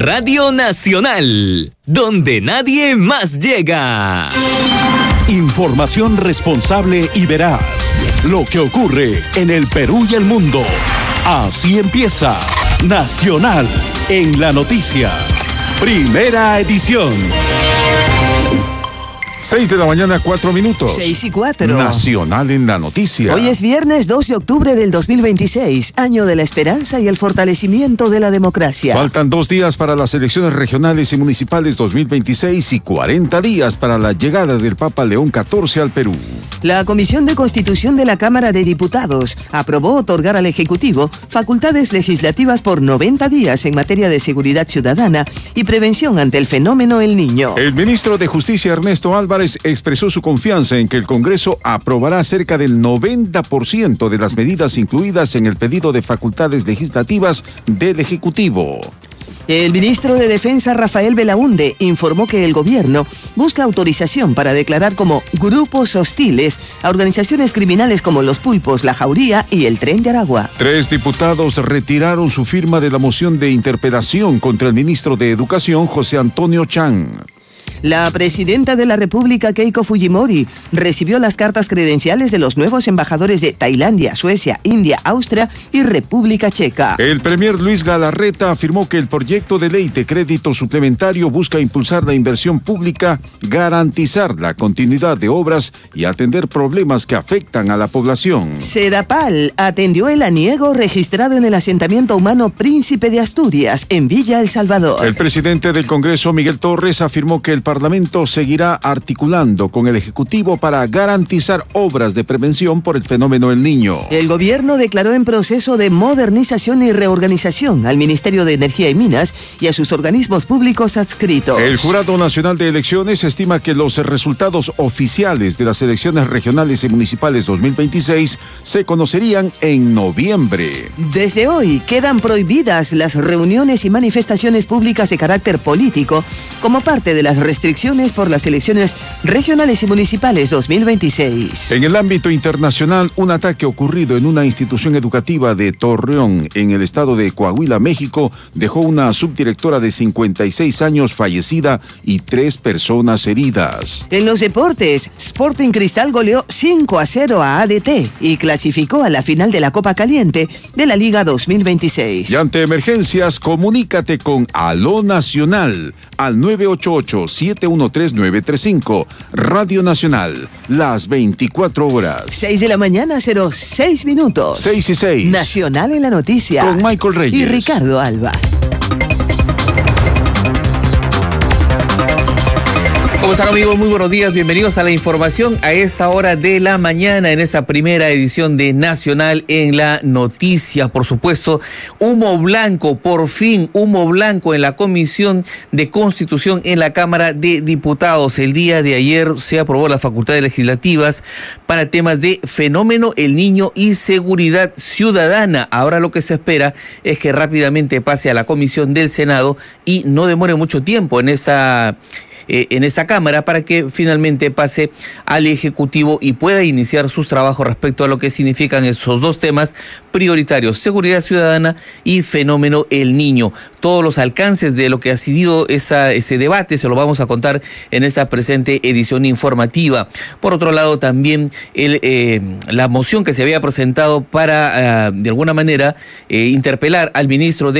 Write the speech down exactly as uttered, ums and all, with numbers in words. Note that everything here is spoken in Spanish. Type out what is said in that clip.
Radio Nacional, donde nadie más llega. Información responsable y veraz. Lo que ocurre en el Perú y el mundo. Así empieza Nacional en la Noticia. Primera edición. Seis de la mañana, cuatro minutos. Seis y cuatro. Nacional en la Noticia. Hoy es viernes dos de octubre del dos mil veintiséis, año de la esperanza y el fortalecimiento de la democracia. Faltan dos días para las elecciones regionales y municipales dos mil veintiséis y cuarenta días para la llegada del Papa León catorce al Perú. La Comisión de Constitución de la Cámara de Diputados aprobó otorgar al Ejecutivo facultades legislativas por noventa días en materia de seguridad ciudadana y prevención ante el fenómeno El Niño. El ministro de Justicia, Ernesto Álvarez, expresó su confianza en que el Congreso aprobará cerca del noventa por ciento de las medidas incluidas en el pedido de facultades legislativas del Ejecutivo. El ministro de Defensa, Rafael Belaúnde, informó que el gobierno busca autorización para declarar como grupos hostiles a organizaciones criminales como Los Pulpos, La Jauría y el Tren de Aragua. Tres diputados retiraron su firma de la moción de interpelación contra el ministro de Educación, José Antonio Chang. La presidenta de la República, Keiko Fujimori, recibió las cartas credenciales de los nuevos embajadores de Tailandia, Suecia, India, Austria y República Checa. El premier Luis Galarreta afirmó que el proyecto de ley de crédito suplementario busca impulsar la inversión pública, garantizar la continuidad de obras y atender problemas que afectan a la población. Sedapal atendió el aniego registrado en el asentamiento humano Príncipe de Asturias, en Villa El Salvador. El presidente del Congreso, Miguel Torres, afirmó que el Parlamento seguirá articulando con el Ejecutivo para garantizar obras de prevención por el fenómeno El Niño. El gobierno declaró en proceso de modernización y reorganización al Ministerio de Energía y Minas y a sus organismos públicos adscritos. El Jurado Nacional de Elecciones estima que los resultados oficiales de las elecciones regionales y municipales dos mil veintiséis se conocerían en noviembre. Desde hoy quedan prohibidas las reuniones y manifestaciones públicas de carácter político como parte de las restricciones por las elecciones regionales y municipales dos mil veintiséis. En el ámbito internacional, un ataque ocurrido en una institución educativa de Torreón, en el estado de Coahuila, México, dejó una subdirectora de cincuenta y seis años fallecida y tres personas heridas. En los deportes, Sporting Cristal goleó cinco a cero a A D T y clasificó a la final de la Copa Caliente de la Liga dos mil veintiséis. Y ante emergencias, comunícate con Aló Nacional al nueve ocho ocho, siete uno tres, nueve tres cinco. Radio Nacional, las veinticuatro horas. seis de la mañana, cero seis minutos. seis y seis. Nacional en la Noticia. Con Michael Reyes y Ricardo Alba. ¿Cómo están, amigos? Muy buenos días, bienvenidos a la información a esta hora de la mañana en esta primera edición de Nacional en la Noticia. Por supuesto, humo blanco, por fin humo blanco en la Comisión de Constitución en la Cámara de Diputados. El día de ayer se aprobó las facultades legislativas para temas de fenómeno El Niño y seguridad ciudadana. Ahora lo que se espera es que rápidamente pase a la Comisión del Senado y no demore mucho tiempo en esa... en esta Cámara para que finalmente pase al Ejecutivo y pueda iniciar sus trabajos respecto a lo que significan esos dos temas prioritarios, seguridad ciudadana y fenómeno El Niño. Todos los alcances de lo que ha sido esa, ese debate se lo vamos a contar en esta presente edición informativa. Por otro lado, también el, eh, la moción que se había presentado para, eh, de alguna manera, eh, interpelar al ministro de